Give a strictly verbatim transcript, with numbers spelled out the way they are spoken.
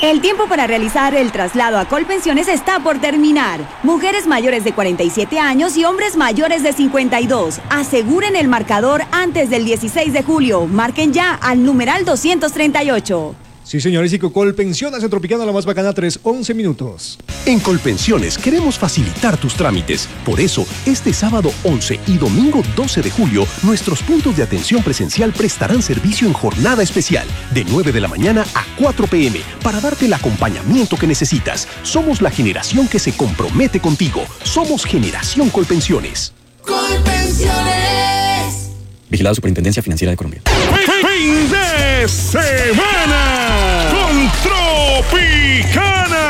El tiempo para realizar el traslado a Colpensiones está por terminar. Mujeres mayores de cuarenta y siete años y hombres mayores de cincuenta y dos. Aseguren el marcador antes del dieciséis de julio. Marquen ya al numeral doscientos treinta y ocho. Sí, señores, y con Colpensiones en Tropicana, la más bacana, tres once minutos. En Colpensiones queremos facilitar tus trámites. Por eso, este sábado once y domingo doce de julio, nuestros puntos de atención presencial prestarán servicio en jornada especial, de nueve de la mañana a cuatro pe eme, para darte el acompañamiento que necesitas. Somos la generación que se compromete contigo. Somos Generación Colpensiones. Colpensiones. Vigilado Superintendencia Financiera de Colombia. Fin de semana con Tropicana.